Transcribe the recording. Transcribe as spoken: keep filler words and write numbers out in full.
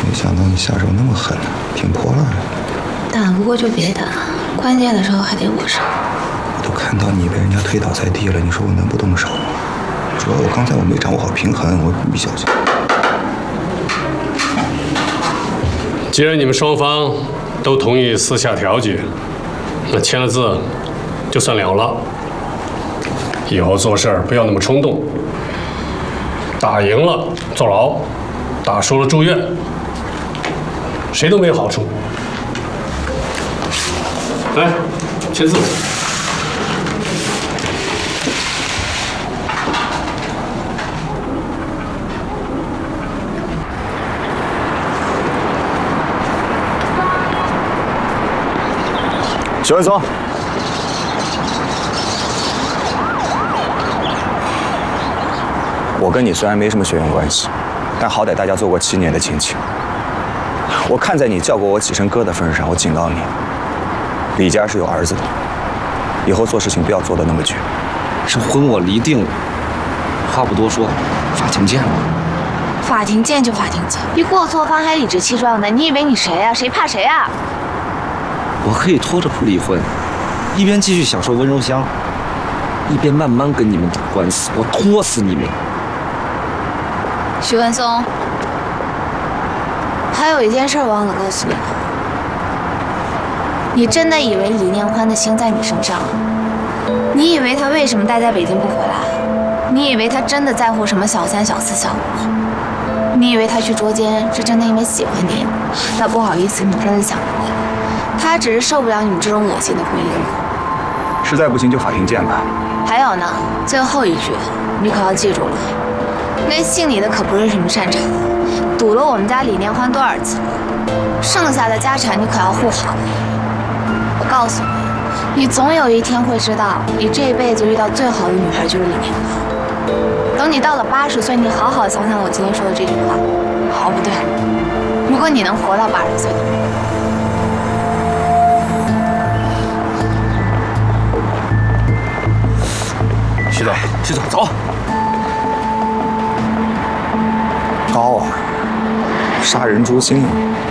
没想到你下手那么狠，挺泼辣的。 打不过就别打，关键的时候还得我上。 我都看到你被人家推倒在地了，你说我能不动手吗？主要我刚才我没掌握好平衡，我一不小心。 既然你们双方都同意私下调解，那签了字就算了了。以后做事儿不要那么冲动，打赢了坐牢，打输了住院，谁都没有好处。来，签字。 许文松，我跟你虽然没什么血缘关系，但好歹大家做过七年的亲戚。我看在你叫过我几声哥的份上，我警告你，李家是有儿子的，以后做事情不要做得那么绝。 这婚我离定了，话不多说，法庭见了。 法庭见就法庭见，一过错方还理直气壮的，你以为你谁啊？谁怕谁啊？ 我可以拖着不离婚，一边继续享受温柔乡，一边慢慢跟你们打官司，我拖死你们。 徐文松，还有一件事忘了告诉你了，你真的以为李念欢的心在你身上？你以为他为什么待在北京不回来？你以为他真的在乎什么小三、小四、小五？你以为他去捉奸是真的因为喜欢你？那不好意思，你真的想多了。他只是受不了你们这种恶心的婚姻。 实在不行就法庭见吧。 还有呢，最后一句，你可要记住了。那姓李的可不是什么善茬，堵了我们家李念欢多少次了？剩下的家产你可要护好。我告诉你，你总有一天会知道，你这一辈子遇到最好的女孩就是李念欢。等你到了八十岁，你好好想想我今天说的这句话。哦，不对，如果你能活到八十岁。 徐总，徐总，走。 高啊，杀人诛心。